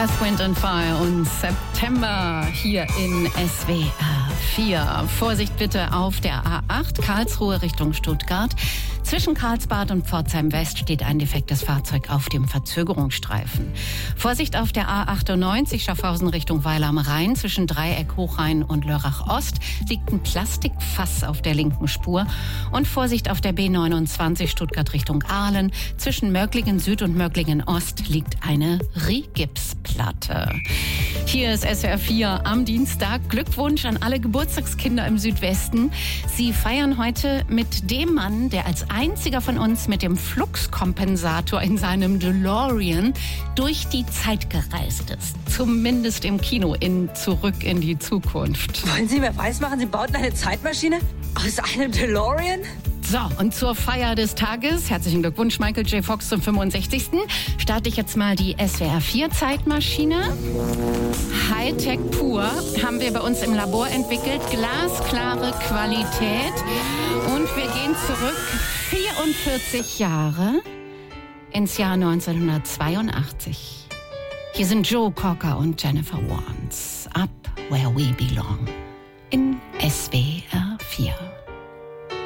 Earth, Wind and Fire und September hier in SWR 4. Vorsicht bitte auf der A8 Karlsruhe Richtung Stuttgart. Zwischen Karlsbad und Pforzheim West steht ein defektes Fahrzeug auf dem Verzögerungsstreifen. Vorsicht auf der A98 Schaffhausen Richtung Weiler am Rhein. Zwischen Dreieck Hochrhein und Lörrach Ost liegt ein Plastikfass auf der linken Spur. Und Vorsicht auf der B29 Stuttgart Richtung Aalen. Zwischen Mörklingen Süd und Mörklingen Ost liegt eine Rigipsplatte. Hier ist SWR 4 am Dienstag. Glückwunsch an alle Geburtstagskinder im Südwesten. Sie feiern heute mit dem Mann, der als einziger von uns mit dem Fluxkompensator in seinem DeLorean durch die Zeit gereist ist. Zumindest im Kino in Zurück in die Zukunft. Wollen Sie mir weismachen, Sie bauten eine Zeitmaschine aus einem DeLorean? So, und zur Feier des Tages, herzlichen Glückwunsch Michael J. Fox zum 65. Starte ich jetzt mal die SWR 4 Zeitmaschine. Hightech pur haben wir bei uns im Labor entwickelt. Glasklare Qualität. Und wir gehen zurück 44 Jahre ins Jahr 1982. Hier sind Joe Cocker und Jennifer Warnes. Up Where We Belong in SWR 4.